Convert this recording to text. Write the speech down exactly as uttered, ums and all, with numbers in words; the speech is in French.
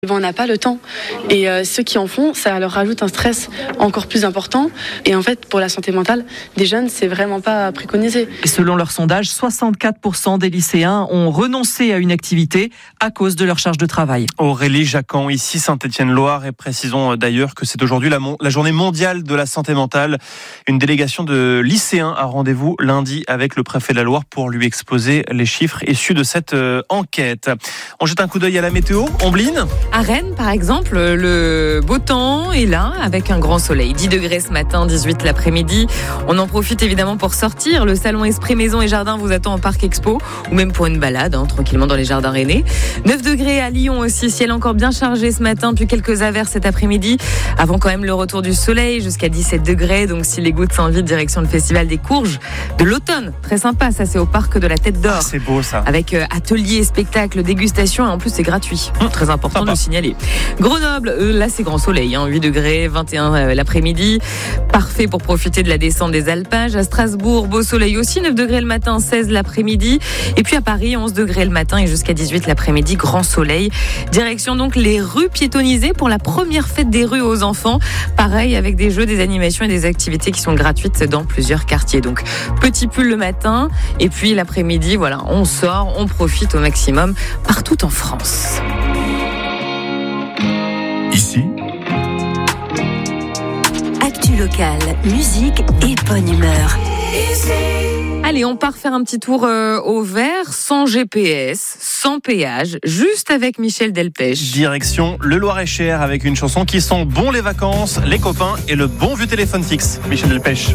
On n'a pas le temps et euh, ceux qui en font, ça leur rajoute un stress encore plus important et en fait pour la santé mentale des jeunes, c'est vraiment pas préconisé. Et selon leur sondage, soixante-quatre pour cent des lycéens ont renoncé à une activité à cause de leur charge de travail. Aurélie Jacquan, ici Saint-Étienne-Loire, et précisons d'ailleurs que c'est aujourd'hui la, mon- la journée mondiale de la santé mentale. Une délégation de lycéens a rendez-vous lundi avec le préfet de la Loire pour lui exposer les chiffres issus de cette euh, enquête. On jette un coup d'œil à la météo, Ombline. À Rennes, par exemple, le beau temps est là avec un grand soleil. dix degrés ce matin, dix-huit l'après-midi. On en profite évidemment pour sortir. Le salon Esprit Maison et Jardin vous attend au Parc Expo ou même pour une balade, hein, tranquillement dans les jardins rennais. neuf degrés à Lyon aussi, ciel encore bien chargé ce matin, puis quelques averses cet après-midi. Avant quand même le retour du soleil jusqu'à dix-sept degrés. Donc si les gouttes s'invitent, direction le Festival des Courges de l'automne. Très sympa, ça c'est au Parc de la Tête d'Or. Ah, c'est beau ça. Avec euh, atelier, spectacle, dégustation et en plus c'est gratuit. Mmh, très important sympa. de le signaler. Grenoble, euh, là c'est grand soleil, hein, huit degrés, vingt et un euh, l'après-midi. Parfait pour profiter de la descente des alpages. À Strasbourg, beau soleil aussi, neuf degrés le matin, seize l'après-midi. Et puis à Paris, onze degrés le matin et jusqu'à dix-huit l'après-midi, grand soleil. Direction donc les rues piétonnisées pour la première fête des rues aux enfants. Pareil avec des jeux, des animations et des activités qui sont gratuites dans plusieurs quartiers. Donc petit pull le matin et puis l'après-midi, voilà, on sort, on profite au maximum partout en France. Ici, Actu locale, musique et bonne humeur. Allez, on part faire un petit tour euh, au vert, sans G P S, sans péage, juste avec Michel Delpech. Direction le Loir-et-Cher avec une chanson qui sent bon les vacances, les copains et le bon vieux téléphone fixe. Michel Delpech.